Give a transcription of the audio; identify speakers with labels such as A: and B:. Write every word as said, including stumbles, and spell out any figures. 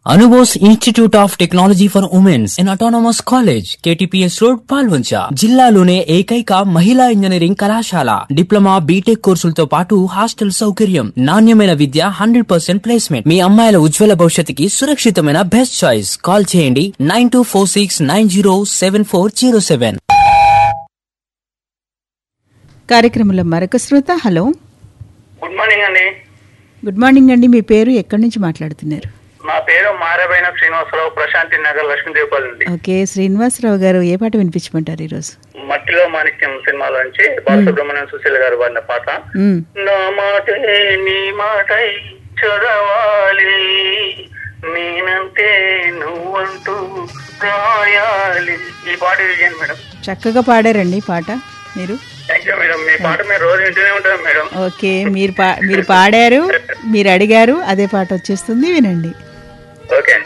A: Anubose institute of technology for women's in autonomous college KTPS road Palvancha జిల్లాలోనే ఏకైక మహిళా engineering కళాశాల. డిప్లొమా బీటెక్ కోర్సులతో పాటు హాస్టల్ సౌకర్యం, నాణ్యమైన విద్య, హండ్రెడ్ పర్సెంట్ ప్లేస్మెంట్. మీ అమ్మాయిల ఉజ్వల భవిష్యత్తుకి సురక్షితమైన బెస్ట్ చాయిస్. కాల్ చేయండి nine two four six nine zero seven four zero seven.
B: కార్యక్రమంలో మరొక శ్రోత. హలో,
C: గుడ్ మార్నింగ్ అండి.
B: గుడ్ మార్నింగ్ అండి. మీ పేరు, ఎక్కడి నుంచి మాట్లాడుతున్నారు?
C: నా పేరు మారబైన శ్రీనివాసరావు, ప్రశాంతి నగర్, లక్ష్మీదేవపల్లి నుండి.
B: ఓకే శ్రీనివాసరావు గారు, ఏ పాట వినిపించమంటారు ఈరోజు?
C: మట్టిలో మాణిక్యం సినిమాలో నుంచి బాలసుబ్రహ్మణ్యం సుశీల్ గారు వాడిన పాట. నా మాటే నీ మాటై చదవాలి, నేనంతే నువ్వంటూ రాయాలి. ఈ పాట విజయం మేడం.
B: చక్కగా పాడారండి పాట మీరు.
C: Thank you madam. మీ పాట మేము రోజు వింటూనే ఉంటాం మేడం.
B: ఓకే, మీరు పా మీరు పాడారు, మీరు అడిగారు, అదే పాట వచ్చేస్తుంది, వినండి.
C: ఓకే.